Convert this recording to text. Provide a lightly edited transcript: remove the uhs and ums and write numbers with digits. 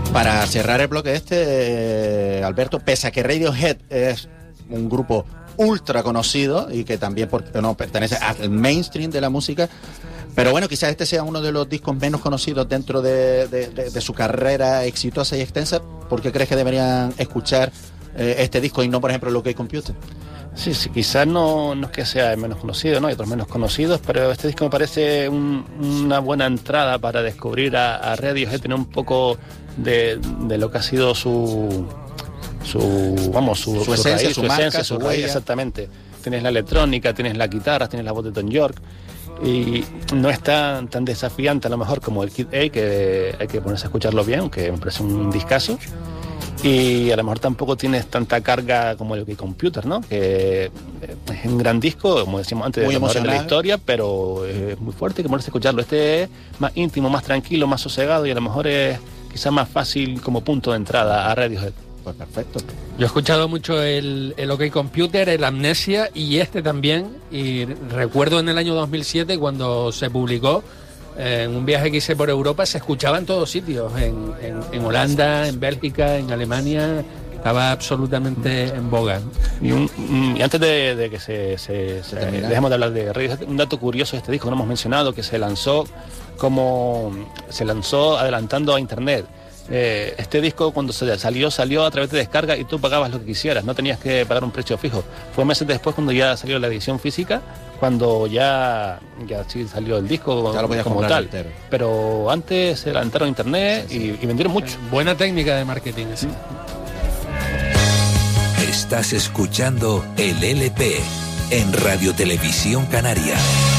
Para cerrar el bloque Alberto, pese a que Radiohead es un grupo ultra conocido y que también pertenece al mainstream de la música, pero bueno, quizás este sea uno de los discos menos conocidos dentro de su carrera exitosa y extensa. ¿Por qué crees que deberían escuchar este disco y no, por ejemplo, el OK Computer? Sí, quizás no es que sea el menos conocido, ¿no? Hay otros menos conocidos, pero este disco me parece una buena entrada para descubrir a Radiohead, tener un poco de lo que ha sido su esencia, su marca, esencia, su raíz, exactamente. Tienes la electrónica, tienes la guitarra, tienes la voz de Tom York, y no es tan desafiante a lo mejor como el Kid A, que hay que ponerse a escucharlo bien, aunque me parece un discazo. Y a lo mejor tampoco tienes tanta carga como el OK Computer, ¿no? Que es un gran disco, como decíamos antes, muy de emocional, la historia, pero es muy fuerte, hay que ponerse a escucharlo. Este es más íntimo, más tranquilo, más sosegado, y a lo mejor es quizás más fácil como punto de entrada a Radiohead. Pues perfecto. Yo he escuchado mucho el OK Computer, el Amnesia y este también, y recuerdo en el año 2007 cuando se publicó, en un viaje que hice por Europa, se escuchaba en todos sitios, en Holanda, en Bélgica, en Alemania, estaba absolutamente en boga. Y antes de que se dejemos de hablar de Radiohead, un dato curioso de este disco que no hemos mencionado, que se lanzó adelantando a internet. Este disco, cuando salió a través de descarga y tú pagabas lo que quisieras, no tenías que pagar un precio fijo. Fue meses después, cuando ya salió la edición física, cuando ya sí salió el disco como tal. Entero. Pero antes se adelantaron a internet y vendieron mucho. Buena técnica de marketing esa. Estás escuchando el LP en Radio Televisión Canaria.